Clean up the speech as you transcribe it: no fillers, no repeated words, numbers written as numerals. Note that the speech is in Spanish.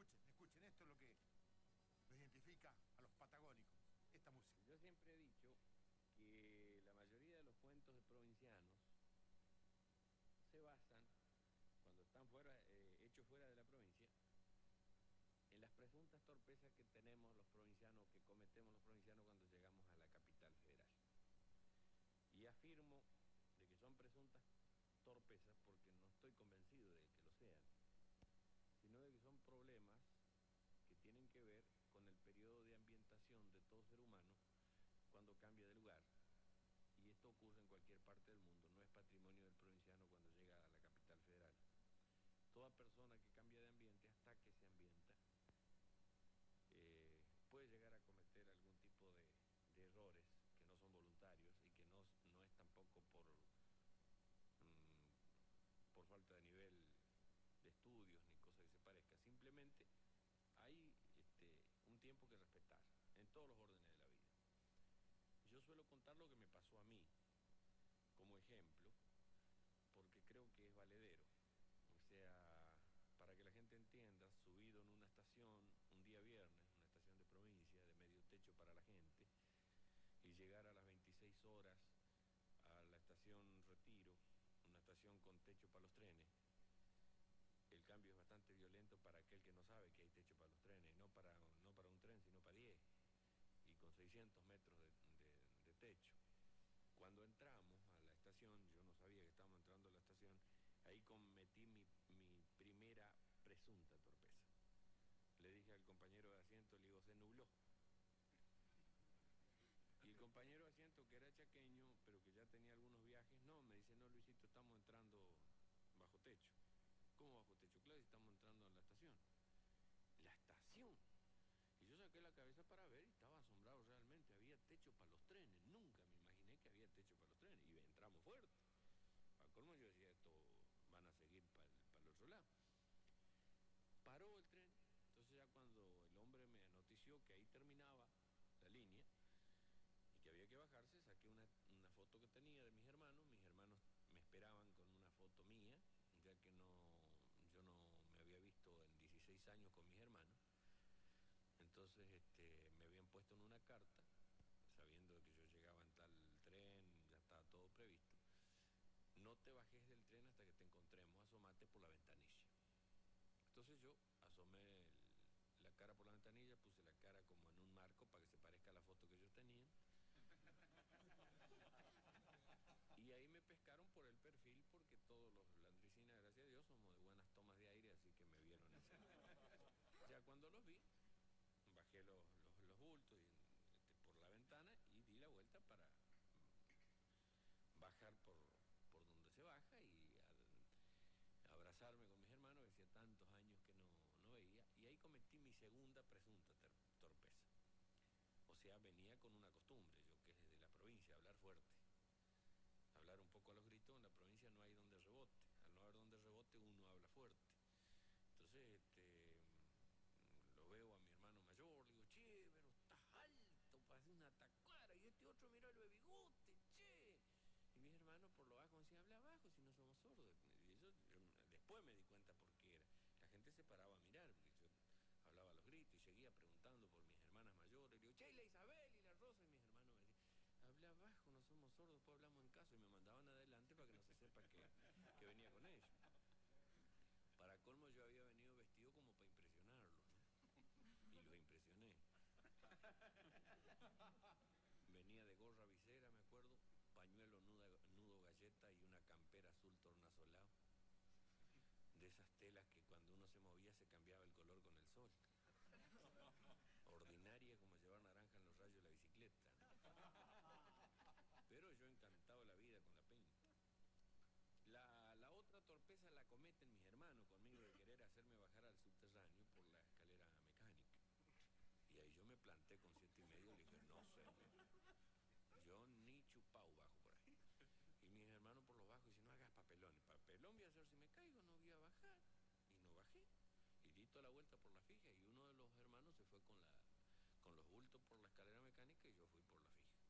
escuchen, esto es lo que lo identifica a los patagónicos, esta música. Yo siempre he dicho que la mayoría de los cuentos de provincianos se basan, cuando están hechos fuera de la provincia, en las presuntas torpezas que tenemos los provincianos, que cometemos los provincianos cuando llegamos a la capital federal. Y afirmo de que son presuntas torpezas porque no estoy convencido de que lo sean, sino de que son problemas que tienen que ver con el periodo de ambientación de todo ser humano cuando cambia de lugar. Y esto ocurre en cualquier parte del mundo, no es patrimonio del provinciano cuando llega a la capital federal. Toda persona que cambia de ambiente hasta que se ambienta puede llegar a cometer algún tipo de errores que no son voluntarios y que no es tampoco por falta de nivel de estudios ni cosa que se parezca. Simplemente hay un tiempo que respetar en todos los órdenes de la vida. Yo suelo contar lo que me pasó a mí como ejemplo porque creo que es valedero. O sea, para que la gente entienda, subido en una estación un día viernes, una estación de provincia de medio techo para la gente, y llegar a las 26 horas a la estación Retiro, una estación con techo para los trenes, el cambio es bastante violento para aquel que no sabe que hay techo para los trenes, no para un tren, sino para 10, y con 600 metros de techo. Cuando entramos a la estación, yo no sabía que estábamos entrando a la estación, ahí cometí mi primera presunta torpeza. Le dije al compañero de asiento, le digo, se nubló. Y el compañero de asiento, que era chaqueño, pero que ya tenía algunos viajes, no, me dice, no, Luisito, estamos entrando bajo techo. ¿Cómo bajo techo? Claro, estamos entrando en la estación. ¡La estación! Y yo saqué la cabeza para ver y estaba asombrado realmente. Había techo para los trenes. Nunca me imaginé que había techo para los trenes. Y entramos fuerte. A colmo yo decía, esto van a seguir para el otro lado. Paró el tren. Entonces ya cuando el hombre me notició que ahí terminaba la línea y que había que bajarse, saqué una foto que tenía de mis hermanos. Mis hermanos me esperaban con una foto mía, ya que yo no me había visto en 16 años con mis hermanos. Entonces me habían puesto en una carta, sabiendo que yo llegaba en tal tren, ya estaba todo previsto. No te bajes del tren hasta que te encontremos, asomate por la ventanilla. Entonces yo asomé la cara por la ventanilla, puse la cara como en un marco para que se parezca a la foto que ellos tenían. Y ahí me pescaron por el perfil porque todos los landricinas, gracias a Dios, somos de buenas tomas de aire, así que me vieron ese. Ya cuando los vi, bajé los bultos por la ventana y di la vuelta para bajar por donde se baja y abrazarme con mis hermanos, que hacía tantos años que no veía, y ahí cometí mi segunda presunta torpeza. O sea, venía con una costumbre, yo que es de la provincia, hablar fuerte. Hablar un poco a los gritos, en la provincia no hay donde rebote. Al no haber donde rebote, uno habla fuerte. Entonces, lo veo a mi hermano mayor, le digo, che, pero estás alto, parece una tacuara, y este otro, mira lo de bigote, che. Y mis hermanos por lo bajo me decían, habla bajo si no somos sordos. Y eso, yo después me di cuenta por qué era. La gente se paraba a mirar, porque yo hablaba a los gritos y seguía preguntando por mis hermanas mayores. Le digo, che, y la Isabel y la Rosa, y mis hermanos me decían, habla bajo, no somos sordos, después hablamos en caso. Y me mandaban adelante para que no se sepa que venía con ellos. Para colmo yo había venido vestido como para impresionarlos, ¿no? Y los impresioné. Venía de gorra visera, me acuerdo, pañuelo nudo galleta y una campera azul tornasolado. De esas telas que cuando uno se movía se cambiaba el color con el sol. Ordinaria como llevar naranja en los rayos de la bicicleta, ¿no? Pero yo encantado la vida con la pinta. La otra torpeza la cometen mis hermanos conmigo de querer hacerme bajar al subterráneo por la escalera mecánica. Y ahí yo me planté con 7,5 y le dije, no sé, yo ni chupau bajo por ahí. Y mis hermanos por los bajos dicen, no hagas papelón. Papelón voy a hacer si me caigo, no voy a bajar. Y no bajé. Y di toda la vuelta por la fija y uno de los hermanos se fue con los bultos por la escalera mecánica y yo fui